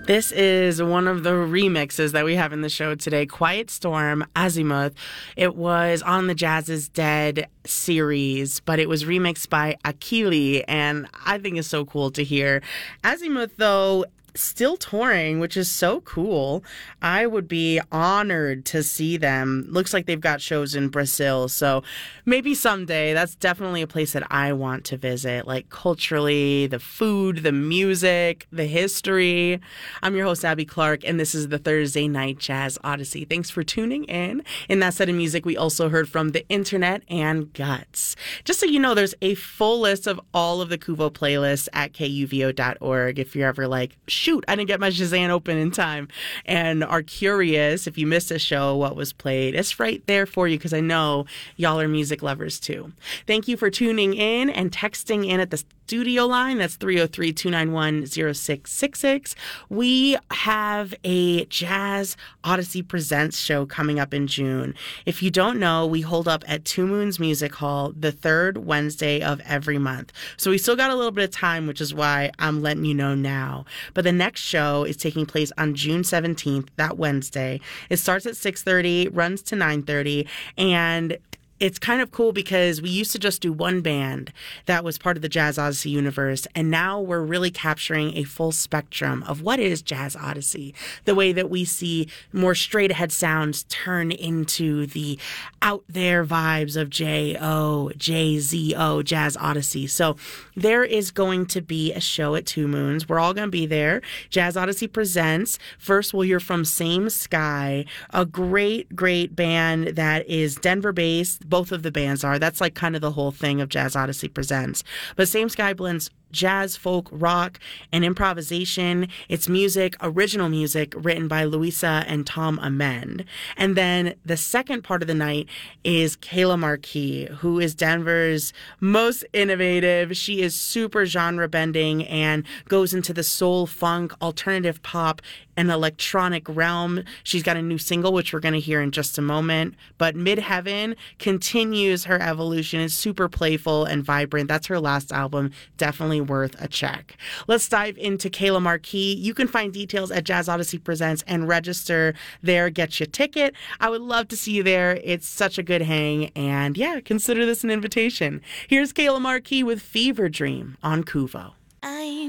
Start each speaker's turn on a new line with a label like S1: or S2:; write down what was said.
S1: This is one of the remixes that we have in the show today, Quiet Storm, Azimuth. It was on the Jazz is Dead series, but it was remixed by Akili, and I think it's so cool to hear. Azimuth, though, still touring, which is so cool. I would be honored to see them. Looks like they've got shows in Brazil, so maybe someday. That's definitely a place that I want to visit, like culturally, the food, the music, the history. I'm your host, Abby Clark, and this is the Thursday Night Jazz Odyssey. Thanks for tuning in. In that set of music, we also heard from The Internet and Guts. Just so you know, there's a full list of all of the Kuvo playlists at kuvo.org if you're ever like, shoot, I didn't get my Shazam open in time, and are curious if you missed a show what was played. It's right there for you because I know y'all are music lovers too. Thank you for tuning in and texting in at the studio line. That's 303-291-0666. We have a Jazz Odyssey Presents show coming up in June. If you don't know, we hold up at Two Moons Music Hall the third Wednesday of every month. So we still got a little bit of time, which is why I'm letting you know now. But the next show is taking place on June 17th, that Wednesday. It starts at 6:30, runs to 9:30, and it's kind of cool because we used to just do one band that was part of the Jazz Odyssey universe, and now we're really capturing a full spectrum of what is Jazz Odyssey, the way that we see more straight-ahead sounds turn into the out-there vibes of J-O, J-Z-O, Jazz Odyssey. So there is going to be a show at Two Moons. We're all going to be there. Jazz Odyssey Presents. First, we'll hear from Same Sky, a great, great band that is Denver-based. Both of the bands are. That's like kind of the whole thing of Jazz Odyssey Presents. But Same Sky blends jazz, folk, rock, and improvisation. It's music, original music, written by Louisa and Tom Amend. And then the second part of the night is Kayla Marquis, who is Denver's most innovative. She is super genre-bending and goes into the soul, funk, alternative pop, and electronic realm. She's got a new single, which we're going to hear in just a moment. But Midheaven continues her evolution. It's super playful and vibrant. That's her last album. Definitely worth a check. Let's dive into Kayla Marquis. You can find details at Jazz Odyssey Presents and register there. Get your ticket. I would love to see you there. It's such a good hang. And yeah, consider this an invitation. Here's Kayla Marquis with Fever Dream on Kuvo.